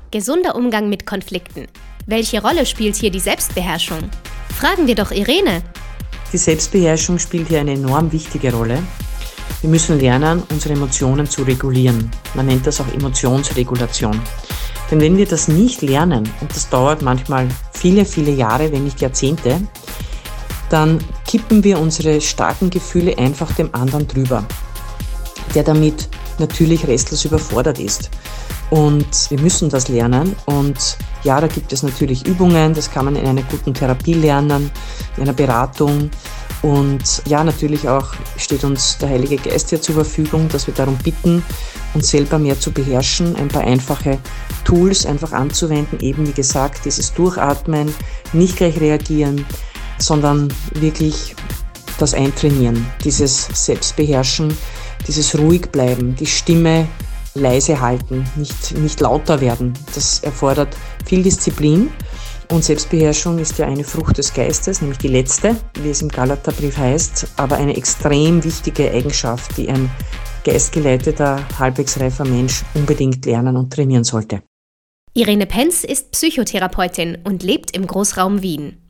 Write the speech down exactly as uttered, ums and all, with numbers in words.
Gesunder Umgang mit Konflikten. Welche Rolle spielt hier die Selbstbeherrschung? Fragen wir doch Irene. Die Selbstbeherrschung spielt hier eine enorm wichtige Rolle. Wir müssen lernen, unsere Emotionen zu regulieren. Man nennt das auch Emotionsregulation. Denn wenn wir das nicht lernen, und das dauert manchmal viele, viele Jahre, wenn nicht Jahrzehnte, dann kippen wir unsere starken Gefühle einfach dem anderen drüber, der damit natürlich restlos überfordert ist. Und wir müssen das lernen. Und ja, da gibt es natürlich Übungen, das kann man in einer guten Therapie lernen, in einer Beratung. Und ja, natürlich auch steht uns der Heilige Geist hier zur Verfügung, dass wir darum bitten, uns selber mehr zu beherrschen, ein paar einfache Tools einfach anzuwenden, eben wie gesagt, dieses Durchatmen, nicht gleich reagieren, sondern wirklich das Eintrainieren, dieses Selbstbeherrschen, dieses ruhig bleiben, die Stimme leise halten, nicht, nicht lauter werden. Das erfordert viel Disziplin. Und Selbstbeherrschung ist ja eine Frucht des Geistes, nämlich die letzte, wie es im Galaterbrief heißt, aber eine extrem wichtige Eigenschaft, die ein geistgeleiteter, halbwegs reifer Mensch unbedingt lernen und trainieren sollte. Irene Penz ist Psychotherapeutin und lebt im Großraum Wien.